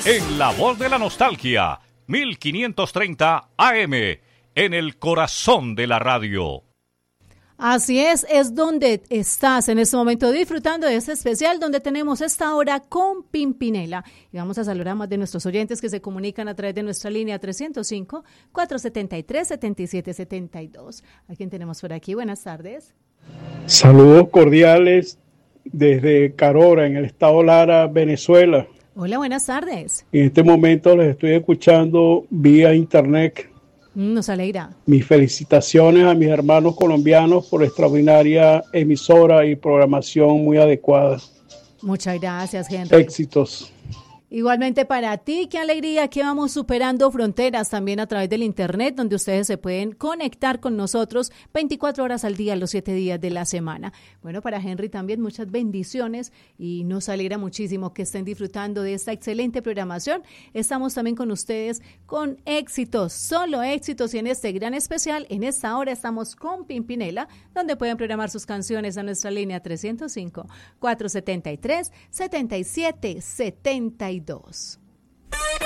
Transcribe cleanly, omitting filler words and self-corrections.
En la voz de la nostalgia, 1530 AM, en el corazón de la radio. Así es donde estás en este momento disfrutando de este especial donde tenemos esta hora con Pimpinela. Y vamos a saludar a más de nuestros oyentes que se comunican a través de nuestra línea 305-473-7772. ¿A quién tenemos por aquí? Buenas tardes. Saludos cordiales desde Carora, en el estado Lara, Venezuela. Hola, buenas tardes. En este momento les estoy escuchando vía internet. Nos alegra. Mis felicitaciones a mis hermanos colombianos por la extraordinaria emisora y programación muy adecuada. Muchas gracias, Henry. Éxitos. Igualmente para ti, qué alegría que vamos superando fronteras también a través del internet, donde ustedes se pueden conectar con nosotros 24 horas al día, los 7 días de la semana. Bueno, para Henry también muchas bendiciones y nos alegra muchísimo que estén disfrutando de esta excelente programación. Estamos también con ustedes con éxitos, solo éxitos, y en este gran especial, en esta hora estamos con Pimpinela, donde pueden programar sus canciones a nuestra línea 305-473-7772.